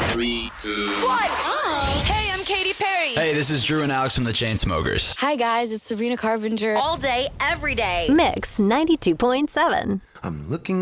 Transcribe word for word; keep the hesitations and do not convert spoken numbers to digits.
Three, two, What? Oh. Hey, I'm Katy Perry. Hey, this is Drew and Alex from the Chainsmokers. Hi, guys. It's Sabrina Carpenter. All day, every day. Mix ninety-two point seven. I'm looking